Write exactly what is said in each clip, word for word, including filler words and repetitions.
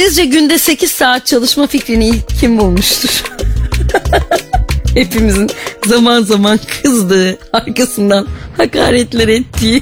Sizce günde sekiz saat çalışma fikrini ilk kim bulmuştur? Hepimizin zaman zaman kızdığı, arkasından hakaretler ettiği.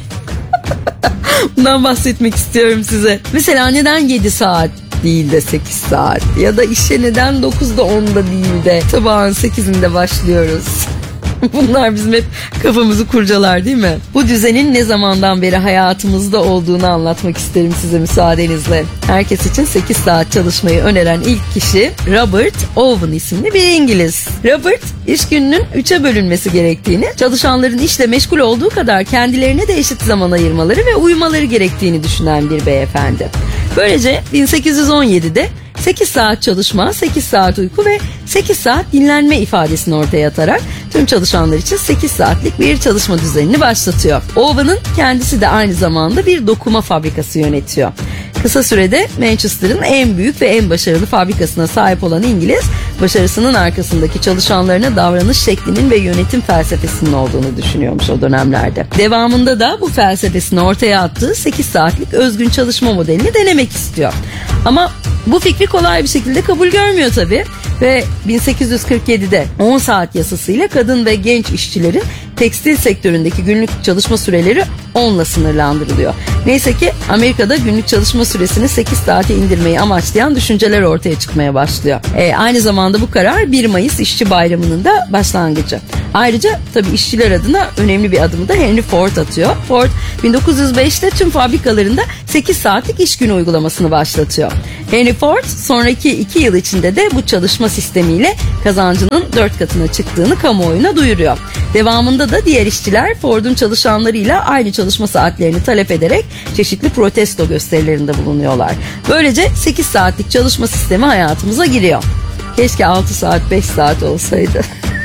Bundan bahsetmek istiyorum size. Mesela neden yedi saat değil de sekiz saat? Ya da işe neden dokuzda onda değil de sabahın sekizinde başlıyoruz? Bunlar bizim hep kafamızı kurcalar değil mi? Bu düzenin ne zamandan beri hayatımızda olduğunu anlatmak isterim size müsaadenizle. Herkes için sekiz saat çalışmayı öneren ilk kişi Robert Owen isimli bir İngiliz. Robert, iş gününün üçe bölünmesi gerektiğini, çalışanların işle meşgul olduğu kadar kendilerine de eşit zaman ayırmaları ve uyumaları gerektiğini düşünen bir beyefendi. Böylece bin sekiz yüz on yedide sekiz saat çalışma, sekiz saat uyku ve sekiz saat dinlenme ifadesini ortaya atarak tüm çalışanlar için sekiz saatlik bir çalışma düzenini başlatıyor. Owen'ın kendisi de aynı zamanda bir dokuma fabrikası yönetiyor. Kısa sürede Manchester'ın en büyük ve en başarılı fabrikasına sahip olan İngiliz, başarısının arkasındaki çalışanlarına davranış şeklinin ve yönetim felsefesinin olduğunu düşünüyormuş o dönemlerde. Devamında da bu felsefesini ortaya attığı sekiz saatlik özgün çalışma modelini denemek istiyor. Ama bu fikri kolay bir şekilde kabul görmüyor tabii ve bin sekiz yüz kırk yedide on saat yasasıyla kadın ve genç işçilerin tekstil sektöründeki günlük çalışma süreleri onla sınırlandırılıyor. Neyse ki Amerika'da günlük çalışma süresini sekiz saate indirmeyi amaçlayan düşünceler ortaya çıkmaya başlıyor. E, aynı zamanda bu karar bir Mayıs İşçi Bayramı'nın da başlangıcı. Ayrıca tabii işçiler adına önemli bir adımı da Henry Ford atıyor. Ford bin dokuz yüz beşte tüm fabrikalarında sekiz saatlik iş günü uygulamasını başlatıyor. Henry Ford sonraki iki yıl içinde de bu çalışma sistemiyle kazancının dört katına çıktığını kamuoyuna duyuruyor. Devamında da diğer işçiler Ford'un çalışanlarıyla aynı çalışma saatlerini talep ederek çeşitli protesto gösterilerinde bulunuyorlar. Böylece sekiz saatlik çalışma sistemi hayatımıza giriyor. Keşke altı saat beş saat olsaydı.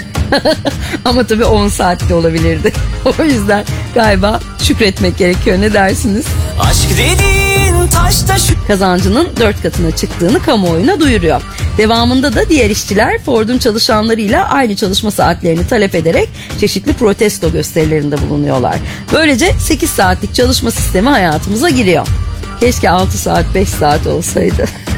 Ama tabii on saat de olabilirdi. O yüzden galiba şükretmek gerekiyor, ne dersiniz? Aşk dediğin taşta şu... Kazancının dört katına çıktığını kamuoyuna duyuruyor. Devamında da diğer işçiler Ford'un çalışanlarıyla aynı çalışma saatlerini talep ederek çeşitli protesto gösterilerinde bulunuyorlar. Böylece sekiz saatlik çalışma sistemi hayatımıza giriyor. Keşke altı saat beş saat olsaydı.